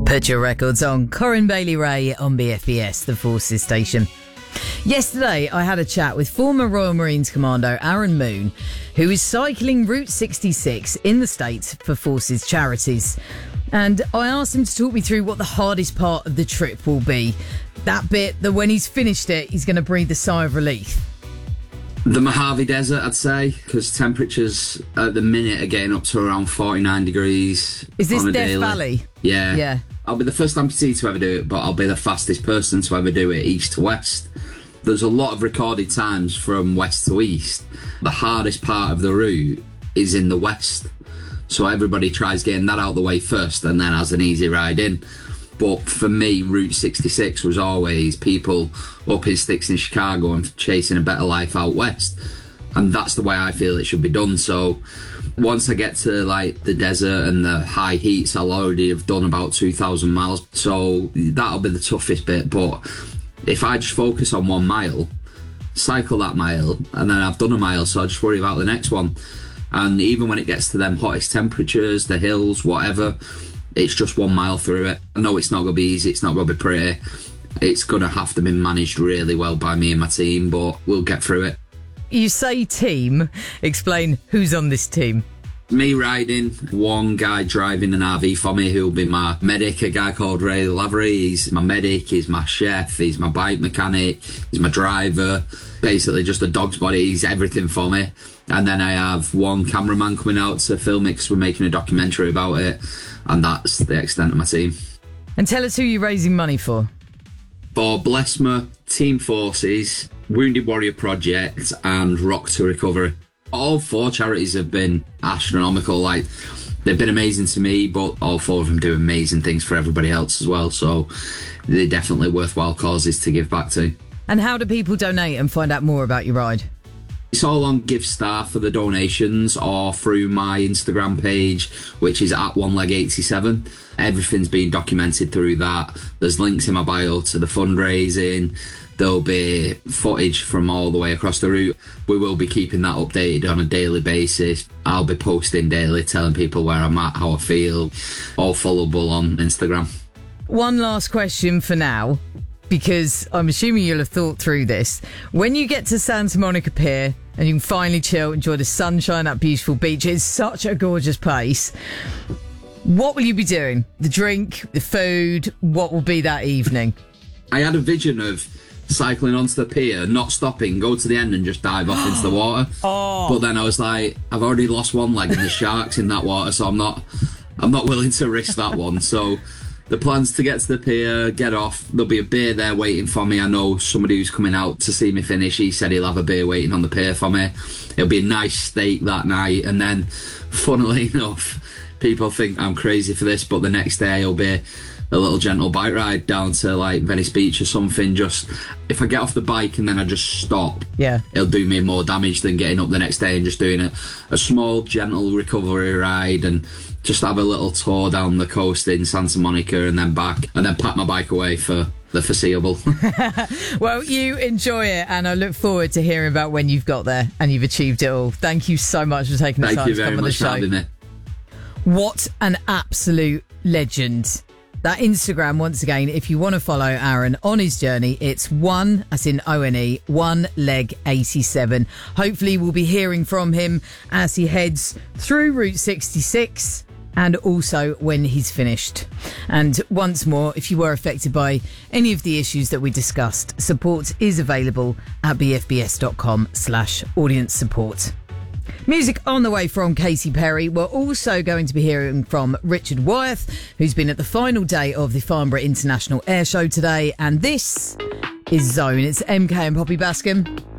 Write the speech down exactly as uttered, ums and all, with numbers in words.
Put your records on. Corinne Bailey Ray on B F B S, the Forces station. Yesterday, I had a chat with former Royal Marines Commando Aaron Moon, who is cycling Route sixty-six in the States for Forces charities. And I asked him to talk me through what the hardest part of the trip will be. That bit that when he's finished it, he's going to breathe a sigh of relief. The Mojave Desert, I'd say, because temperatures at the minute are getting up to around forty-nine degrees. Is this on a Death daily. Valley? Yeah. Yeah. I'll be the first amputee to ever do it, but I'll be the fastest person to ever do it east to west. There's a lot of recorded times from west to east. The hardest part of the route is in the west. So everybody tries getting that out of the way first and then has an easy ride in. But for me, Route sixty-six was always people up in sticks in Chicago and chasing a better life out west. And that's the way I feel it should be done. So once I get to like the desert and the high heats, I'll already have done about two thousand miles. So that'll be the toughest bit. But if I just focus on one mile, cycle that mile, and then I've done a mile, so I just worry about the next one. And even when it gets to them hottest temperatures, the hills, whatever, it's just one mile through it. I know it's not going to be easy, it's not going to be pretty. It's going to have to be managed really well by me and my team, but we'll get through it. You say team. Explain who's on this team. Me riding, one guy driving an R V for me who'll be my medic, a guy called Ray Lavery. He's my medic, he's my chef, he's my bike mechanic, he's my driver. Basically just a dog's body, he's everything for me. And then I have one cameraman coming out to film it because we're making a documentary about it. And that's the extent of my team. And tell us who you're raising money for. For Blesma, Team Forces, Wounded Warrior Project and Rock to Recovery. All four charities have been astronomical. Like, they've been amazing to me, but all four of them do amazing things for everybody else as well. So they're definitely worthwhile causes to give back to. And how do people donate and find out more about your ride? It's all on GiveStar for the donations or through my Instagram page, which is at one leg eighty-seven. Everything's been documented through that. There's links in my bio to the fundraising. There'll be footage from all the way across the route. We will be keeping that updated on a daily basis. I'll be posting daily, telling people where I'm at, how I feel, all followable on Instagram. One last question for now, because I'm assuming you'll have thought through this. When you get to Santa Monica Pier and you can finally chill, enjoy the sunshine, that beautiful beach, it's such a gorgeous place. What will you be doing? The drink, the food, what will be that evening? I had a vision of cycling onto the pier, not stopping, go to the end and just dive off into the water. Oh. But then I was like, I've already lost one leg and there's sharks in that water, so I'm not I'm not willing to risk that one. So the plan's to get to the pier, get off. There'll be a beer there waiting for me. I know somebody who's coming out to see me finish. He said he'll have a beer waiting on the pier for me. It'll be a nice steak that night. And then, funnily enough, people think I'm crazy for this, but the next day it'll be a little gentle bike ride down to like Venice Beach or something. Just if I get off the bike and then I just stop, yeah, it'll do me more damage than getting up the next day and just doing a, a small gentle recovery ride and just have a little tour down the coast in Santa Monica and then back and then pack my bike away for the foreseeable. Well, you enjoy it, and I look forward to hearing about when you've got there and you've achieved it all. Thank you so much for taking the Thank time you to very come on the much for show. having me. What an absolute legend. That Instagram, once again, if you want to follow Aaron on his journey, it's one, as in O N E, one leg eighty-seven. Hopefully we'll be hearing from him as he heads through Route sixty-six and also when he's finished. And once more, if you were affected by any of the issues that we discussed, support is available at bfbs.com slash audience support. Music on the way from Katy Perry. We're also going to be hearing from Richard Wyeth, who's been at the final day of the Farnborough International Air Show today. And this is Zone. It's M K and Poppy Bascom.